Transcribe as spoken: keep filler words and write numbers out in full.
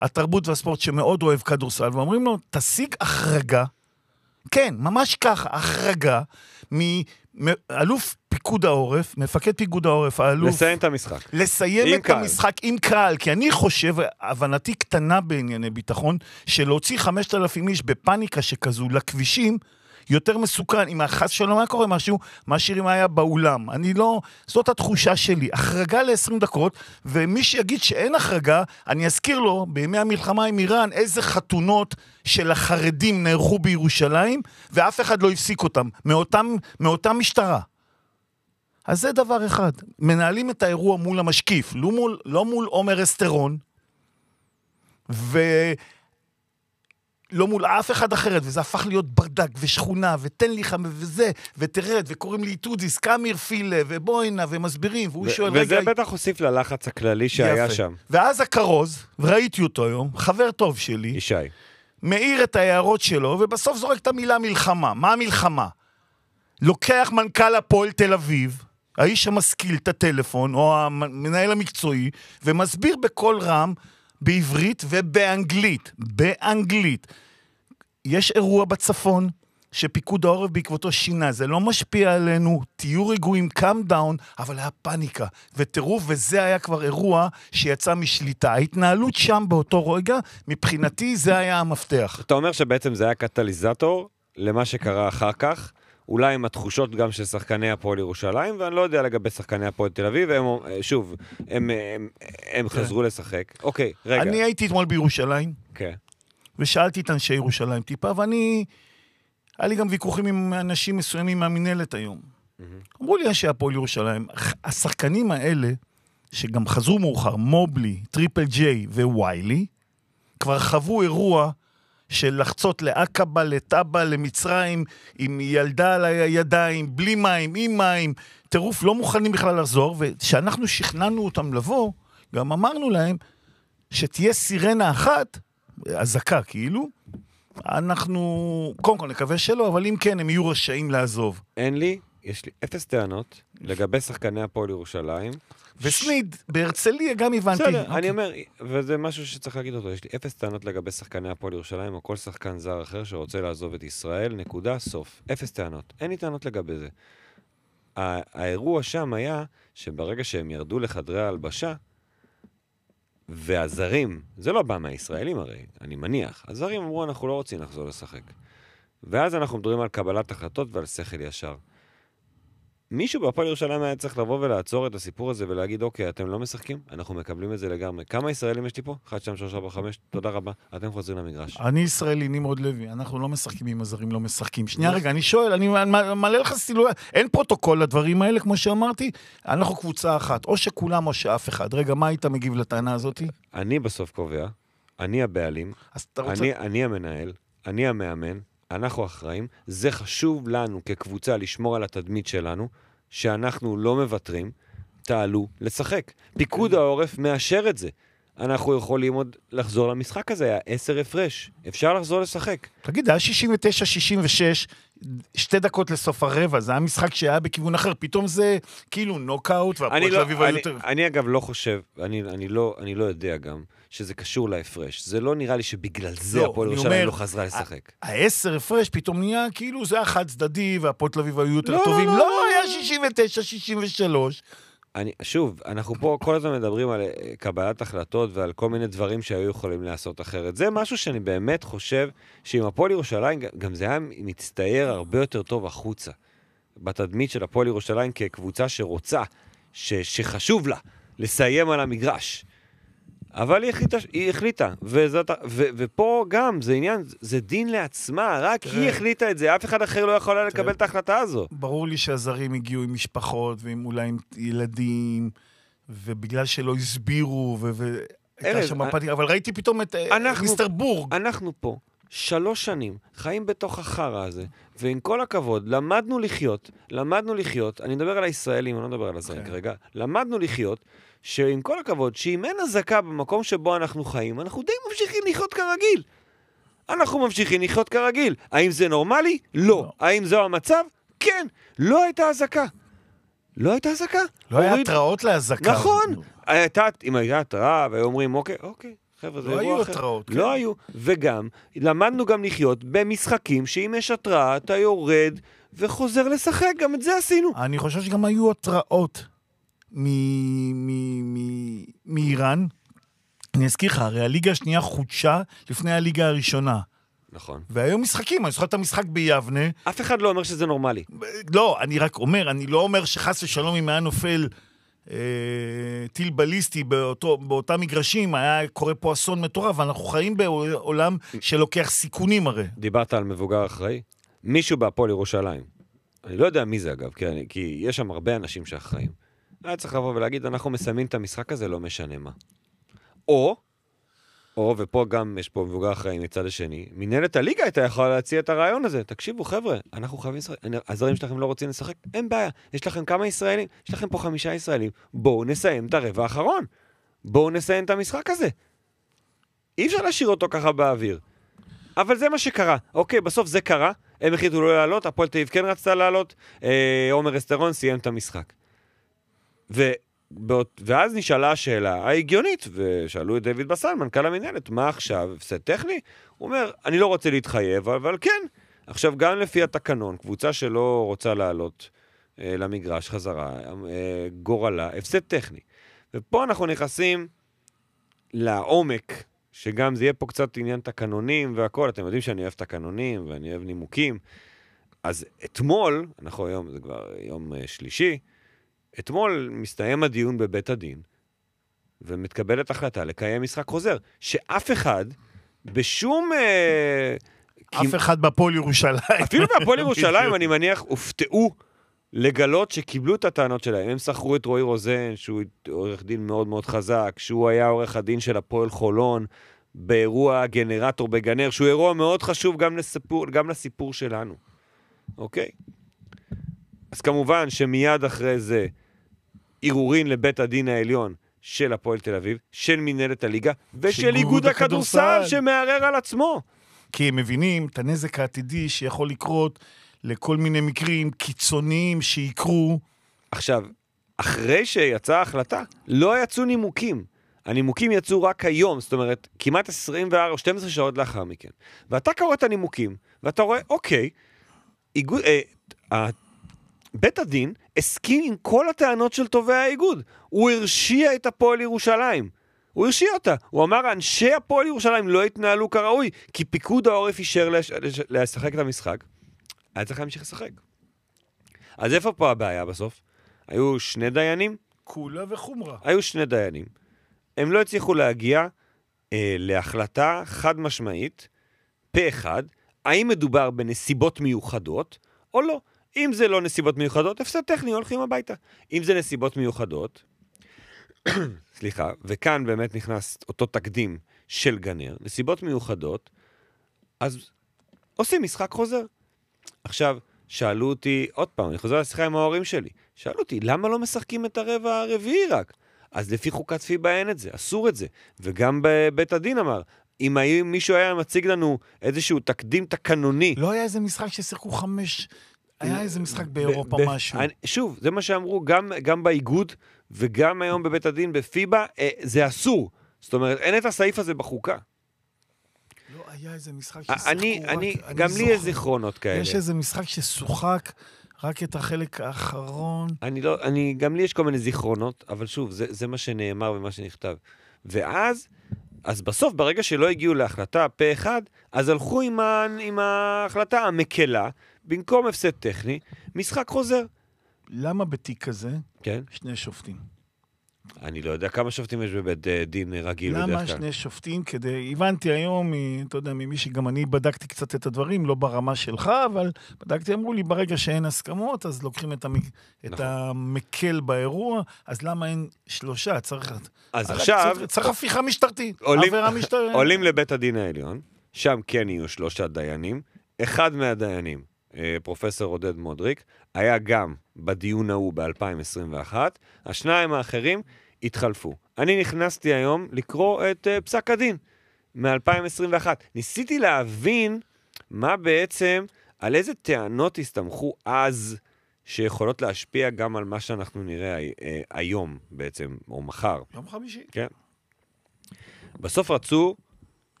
התרבות והספורט שמאוד אוהב כדורסל, ואומרים לו, תשיג החרגה, כן, ממש ככה, החרגה, מאלוף פיקוד העורף, מפקד פיקוד העורף, האלוף... לסיים את המשחק. לסיים את קהל. המשחק עם קהל, כי אני חושב, הבנתי קטנה בענייני ביטחון, שלהוציא חמשת אלפים איש בפניקה שכזו לכבישים, יותר מסוכן, אם החס שלו מה קורה משהו, מה שירים היה באולם. אני לא, זאת התחושה שלי. החרגה ל-עשרים דקות, ומי שיגיד שאין החרגה, אני אזכיר לו, בימי המלחמה עם איראן, איזה חתונות של החרדים נערכו בירושלים, ואף אחד לא הפסיק אותם, מאותם, מאותם משטרה. אז זה דבר אחד. מנהלים את האירוע מול המשקיף, לא מול, לא מול עומר אסטרון, ו... לא מול אף אחד אחרת, וזה הפך להיות ברדק ושכונה, ותן לי חם וזה, ותרד, וקוראים לי טודיס, קאמיר פילה, ובוינה, ומסבירים, והוא שואל רגע... וזה בטח הוסיף ללחץ הכללי שהיה שם. ואז הקרוז, וראיתי אותו היום, חבר טוב שלי, ישי. מאיר את ההערות שלו, ובסוף זורק את המילה מלחמה. מה המלחמה? לוקח מנכ"ל הפועל תל אביב, האיש המשכיל את הטלפון, או המנהל המקצועי, ומסביר בכל רם, בעברית ובאנגלית, באנגלית. יש אירוע בצפון שפיקוד העורף בעקבותו שינה, זה לא משפיע עלינו, תהיו רגועים, קאם דאון, אבל היה פאניקה וטירוף, וזה היה כבר אירוע שיצא משליטה. ההתנהלות שם באותו רגע, מבחינתי זה היה המפתח. אתה אומר שבעצם זה היה קטליזטור למה שקרה אחר כך, אולי עם התחושות גם של שחקני הפועל ירושלים, ואני לא יודע לגבי שחקני הפועל תל אביב, והם, שוב, הם, הם, הם חזרו לשחק. אוקיי, רגע. אני הייתי אתמול בירושלים, כן. ושאלתי את אנשי ירושלים טיפה, ואני, היה לי גם ויכוחים עם אנשים מסוימים מהמנהלת היום. אמרו לי אנשי הפועל ירושלים, השחקנים האלה, שגם חזרו מאוחר, מובלי, טריפל ג'יי וויילי, כבר חוו אירוע של לחצות לעקבה, לטאבה, למצרים, עם ילדה על הידיים, בלי מים, עם מים, טירוף, לא מוכנים בכלל לחזור, ושאנחנו שכנענו אותם לבוא, גם אמרנו להם, שתהיה סירנה אחת, הזקה כאילו, אנחנו, קודם כל נקווה שלא, אבל אם כן, הם יהיו רשאים לעזוב. אין לי, יש לי אפס טענות, לגבי שחקני הפועל ירושלים, וסניד, בהרצליה גם הבנתי. בסדר, אני אומר, וזה משהו שצריך להגיד אותו, יש לי אפס טענות לגבי שחקני הפועל ירושלים, או כל שחקן זר אחר שרוצה לעזוב את ישראל, נקודה, סוף. אפס טענות. אין לי טענות לגבי זה. האירוע שם היה, שברגע שהם ירדו לחדרי ההלבשה, והזרים, זה לא בא מהישראלים הרי, אני מניח, הזרים אמרו, אנחנו לא רוצים לחזור לשחק. ואז אנחנו מדברים על קבלת החלטות ועל שכל ישר. מישהו בהפועל ירושלים היה צריך לבוא ולעצור את הסיפור הזה ולהגיד, אוקיי, אתם לא משחקים? אנחנו מקבלים את זה לגמרי. כמה ישראלים יש לי פה? אחת, שתיים, שלוש, ארבע, חמש, תודה רבה. אתם חוזרים למגרש. אני ישראלי, נמרוד לוי, אנחנו לא משחקים עם הזרים, לא משחקים. שנייה רגע, אני שואל, אני מלא לך סילואל, אין פרוטוקול לדברים האלה, כמו שאמרתי, אנחנו קבוצה אחת, או שכולם או שאף אחד. רגע, מה היית מגיב לטענה הזאת? אני בסוף קובע, אני הבעלים, אני, אני המנהל, אני המאמן, אנחנו אחראים, זה חשוב לנו כקבוצה לשמור על התדמית שלנו, שאנחנו לא מבטרים, תעלו לשחק. פיקוד העורף מאשר את זה. אנחנו יכולים עוד לחזור למשחק הזה, היה עשר הפרש. אפשר לחזור לשחק. תגיד, היה שישים ותשע שישים ושש, שתי דקות לסוף הרבע, זה היה משחק שהיה בכיוון אחר, פתאום זה כאילו נוקאוט, והפועל תל אביב היו יותר... אני אגב לא חושב, אני, אני, לא, אני לא יודע גם, שזה קשור להפרש. זה לא נראה לי שבגלל זה הפועל ירושלים לא חזרה לשחק. העשר הפרש פתאום נהיה כאילו זה היה חד צדדי, והפועל תל אביב היו יותר טובים. לא, היה שישים ותשע שישים ושלוש. אני, שוב, אנחנו פה כל הזמן מדברים על קבלת החלטות ועל כל מיני דברים שהיו יכולים לעשות אחרת. זה משהו שאני באמת חושב שעם הפועל ירושלים, גם זה היה מצטייר הרבה יותר טוב החוצה. בתדמית של הפועל ירושלים כקבוצה שרוצה, ש, שחשוב לה לסיים על המגרש. אבל היא החליטה, היא החליטה וזאת, ו, ופה גם זה עניין, זה דין לעצמה, רק היא החליטה את זה, אף אחד אחר לא יכול לקבל את ההחלטה הזו. ברור לי שהזרים הגיעו עם משפחות, ועם אולי עם ילדים, ובגלל שלא הסבירו, והייתה שם הפתיק, אבל ראיתי פתאום את מיסטר בורג. אנחנו פה שלוש שנים חיים בתוך החרה הזה, ועם כל הכבוד, למדנו לחיות, למדנו לחיות, אני מדבר על הישראלים, אני לא מדבר על הזרים כרגע, למדנו לחיות, שעם כל הכבוד, שאם אין הזקה במקום שבו אנחנו חיים, אנחנו די ממשיכים לחיות כרגיל. אנחנו ממשיכים לחיות כרגיל. האם זה נורמלי? לא. לא. האם זו המצב? כן. לא הייתה הזקה. לא הייתה הזקה. לא היה התראות להזקה. נכון. הייתה, אם הייתה התראה, והיו אומרים, אוקיי, אוקיי, חבר'ה, זה לא אירוע היו אחר. התראות. לא כן. היו, וגם למדנו גם לחיות במשחקים שאם יש התראה, אתה יורד וחוזר לשחק, גם את זה עשינו. אני חושב שגם היו התראות מ- מ- מ- מאיראן. אני אזכיר לך, הרי הליגה השנייה חודשה לפני הליגה הראשונה. נכון. והיו משחקים, אני זוכר את המשחק ביבנה. אף אחד לא אומר שזה נורמלי. לא, אני רק אומר, אני לא אומר שחס ושלום אם היה נופל אה, טיל בליסטי באותו, באותם מגרשים, היה קורה פה אסון מטורף, ואנחנו חיים בעולם שלוקח סיכונים הרי. דיברת על מבוגר אחראי? מישהו בהפועל ירושלים. אני לא יודע מי זה אגב, כי, אני, כי יש שם הרבה אנשים שאחראים. היה צריך לבוא ולהגיד, אנחנו מסיימים את המשחק הזה, לא משנה מה. או, או, ופה גם יש פה מבוגר אחראי מצד השני, מנהלת הליגה הייתה יכולה להציע את הרעיון הזה. תקשיבו, חבר'ה, אנחנו חייבים לשחק. הזרים שלכם לא רוצים לשחק? אין בעיה. יש לכם כמה ישראלים? יש לכם פה חמישה ישראלים. בואו נסיים את הרבע האחרון. בואו נסיים את המשחק הזה. אי אפשר להשאיר אותו ככה באוויר. אבל זה מה שקרה. אוקיי, בסוף זה קרה. הם החליטו לא לעלות, הפועל תל אביב כן רצתה לעלות. אה, עומר אסטרון סיים את המשחק. ו... ואז נשאלה השאלה ההגיונית, ושאלו את דיוויד בסן, מנכ"ל המנהלת, מה עכשיו? הפסד טכני? הוא אומר, אני לא רוצה להתחייב, אבל כן. עכשיו, גם לפי התקנון, קבוצה שלא רוצה לעלות אה, למגרש חזרה, אה, גורלה, הפסד טכני. ופה אנחנו נכנסים לעומק, שגם זה יהיה פה קצת עניין תקנונים והכל. אתם יודעים שאני אוהב תקנונים ואני אוהב נימוקים. אז אתמול, אנחנו היום, זה כבר יום אה, שלישי, אתמול מסתיים הדיון בבית הדין, ומתקבלת החלטה לקיים משחק חוזר, שאף אחד, בשום... אה, אף כי... אחד בהפועל ירושלים. אפילו בהפועל ירושלים, אני מניח, הופתעו לגלות שקיבלו את הטענות שלהם. הם שכרו את רועי רוזן, שהוא עורך דין מאוד מאוד חזק, שהוא היה עורך הדין של הפועל חולון, באירוע גנרטור בגנר, שהוא אירוע מאוד חשוב גם לסיפור, גם לסיפור שלנו. אוקיי? אז כמובן שמיד אחרי זה, עירורין לבית הדין העליון של הפועל תל אביב, של מנהלת הליגה, ושל איגוד הכדורסל שמערער על עצמו. כי הם מבינים את הנזק העתידי שיכול לקרות לכל מיני מקרים קיצוניים שיקרו. עכשיו, אחרי שיצאה ההחלטה, לא יצאו נימוקים. הנימוקים יצאו רק היום, זאת אומרת, כמעט עשרים וארבע, שתים עשרה שעות לאחר מכן. ואתה קורא את הנימוקים, ואתה רואה, אוקיי, איגוד... אה, בית הדין הסכים עם כל הטענות של טובי האיגוד. הוא הרשיע את הפועל ירושלים. הוא הרשיע אותה. הוא אמר, אנשי הפועל ירושלים לא התנהלו כראוי, כי פיקוד העורף אישר לש... לש... לשחק את המשחק. היה צריך להמשיך לשחק. אז איפה פה הבעיה בסוף? היו שני דיינים? כולה וחומרה. היו שני דיינים. הם לא הצליחו להגיע אה, להחלטה חד משמעית, פה אחד, האם מדובר בנסיבות מיוחדות או לא. אם זה לא נסיבות מיוחדות, הפסד טכני, הולכים הביתה. אם זה נסיבות מיוחדות, סליחה, וכאן באמת נכנס אותו תקדים של גנר, נסיבות מיוחדות, אז עושים משחק חוזר. עכשיו, שאלו אותי, עוד פעם, אני חוזר לשיחה עם ההורים שלי, שאלו אותי, למה לא משחקים את הרבע הרביעי רק? אז לפי חוקת פיבה אין את זה, אסור את זה. וגם בבית הדין אמר, אם מישהו היה מציג לנו איזשהו תקדים תקנוני... לא היה איזה משחק ששיחקו חמש... היה איזה משחק באירופה ב- משהו. אני, שוב, זה מה שאמרו, גם, גם באיגוד וגם היום בבית הדין בפיבה, אה, זה אסור. זאת אומרת, אין את הסעיף הזה בחוקה. לא היה איזה משחק ששיחקו אני, רק... אני, אני גם זוכר. לי יש זיכרונות כאלה. יש איזה משחק ששוחק רק את החלק האחרון. אני לא, אני, גם לי יש כל מיני זיכרונות, אבל שוב, זה, זה מה שנאמר ומה שנכתב. ואז, אז בסוף, ברגע שלא הגיעו להחלטה פה אחד, אז הלכו עם, ה, עם ההחלטה המקלה, במקום הפסד טכני, משחק חוזר. למה בתיק כזה? כן. שני שופטים. אני לא יודע כמה שופטים יש בבית דין רגיל. למה שני שופטים? כדי, הבנתי היום, אתה יודע, ממי שגם אני בדקתי קצת את הדברים, לא ברמה שלך, אבל בדקתי, אמרו לי, ברגע שאין הסכמות, אז לוקחים את, המק... נכון. את המקל באירוע, אז למה אין שלושה? צריך... אז עכשיו... צריך, צריך הפיכה משטרתית. עולים, משטר... עולים לבית הדין העליון, שם כן יהיו שלושה דיינים, אחד מהדיינים, פרופסור עודד מודריק, היה גם בדיון ההוא ב-אלפיים עשרים ואחת, השניים האחרים התחלפו. אני נכנסתי היום לקרוא את uh, פסק הדין מ-אלפיים עשרים ואחת. ניסיתי להבין מה בעצם, על איזה טענות הסתמכו אז שיכולות להשפיע גם על מה שאנחנו נראה uh, היום בעצם, או מחר. יום חמישי. כן. בסוף רצו